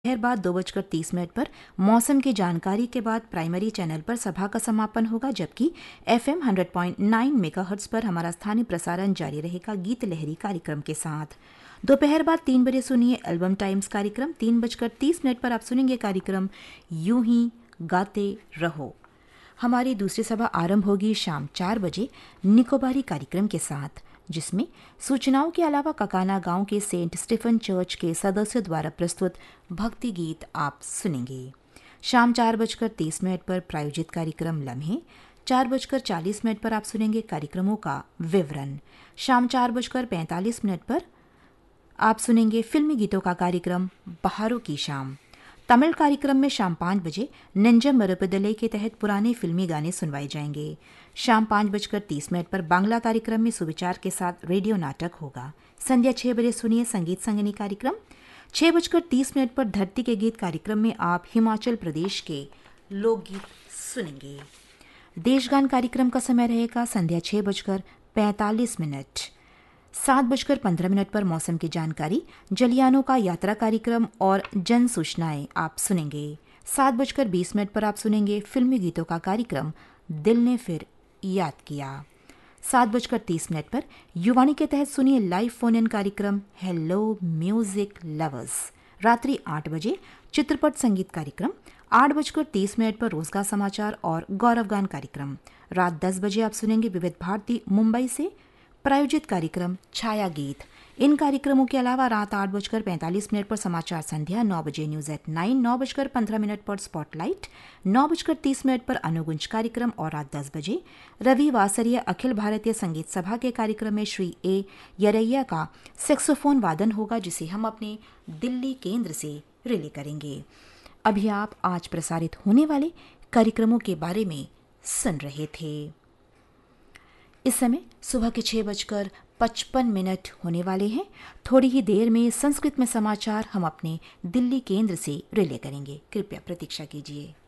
दोपहर बाद 2:30 पर मौसम की जानकारी के बाद प्राइमरी चैनल पर सभा का समापन होगा, जबकि FM 100.9 मेगाहर्ट्ज पर हमारा स्थानीय प्रसारण जारी रहेगा गीत लहरी कार्यक्रम के साथ। दोपहर बाद 3 बजे सुनिए एल्बम टाइम्स कार्यक्रम। 3:30 पर आप सुनेंगे कार्यक्रम यूं ही गाते रहो। हमारी दूसरी सभा आरंभ होगी शाम 4 बजे निकोबारी कार्यक्रम के साथ, जिसमें सूचनाओं के अलावा ककाना गांव के सेंट स्टीफन चर्च के सदस्यों द्वारा प्रस्तुत भक्ति गीत आप सुनेंगे। शाम 4:30 पर प्रायोजित कार्यक्रम लम्हे। 4:40 पर आप सुनेंगे कार्यक्रमों का विवरण। शाम 4:45 पर आप सुनेंगे फिल्मी गीतों का कार्यक्रम बहारों की शाम। तमिल कार्यक्रम में शाम 5 बजे नंजम मरुपदले के तहत पुराने फिल्मी गाने सुनवाए जाएंगे। शाम 5:30 पर बांग्ला कार्यक्रम में सुविचार के साथ रेडियो नाटक होगा। संध्या 6 बजे सुनिए संगीत संगनी कार्यक्रम। 6:30 पर धरती के गीत कार्यक्रम में आप हिमाचल प्रदेश के लोकगीत सुनेंगे। देशगान कार्यक्रम का समय रहेगा संध्या 6:45। 7:15 पर मौसम की जानकारी, जलियानों का यात्रा कार्यक्रम और जन सूचनाएं आप सुनेंगे। 7:20 पर आप सुनेंगे फिल्मी गीतों का कार्यक्रम दिल ने फिर याद किया। 7:30 पर युवाणी के तहत सुनिए लाइव फोन इन कार्यक्रम हेलो म्यूजिक लवर्स। रात्रि 8 बजे चित्रपट संगीत कार्यक्रम। 8:30 पर रोजगार समाचार और गौरवगान कार्यक्रम। रात 10 बजे आप सुनेंगे विविध भारती मुंबई से प्रायोजित कार्यक्रम छाया गीत। इन कार्यक्रमों के अलावा रात 8:45 पर समाचार संध्या, 9 बजे न्यूज एट 9, 9:15 पर स्पॉटलाइट, 9:30 पर अनुगुंज कार्यक्रम और रात 10 बजे रवि वासरिया अखिल भारतीय संगीत सभा के कार्यक्रम में श्री ए यरैया का सेक्सोफोन वादन होगा, जिसे हम अपने दिल्ली केंद्र से रिले करेंगे। अभी आप आज प्रसारित होने वाले कार्यक्रमों के बारे में सुन रहे थे। इस समय सुबह के 6:55 होने वाले हैं। थोड़ी ही देर में संस्कृत में समाचार हम अपने दिल्ली केंद्र से रिले करेंगे। कृपया प्रतीक्षा कीजिए।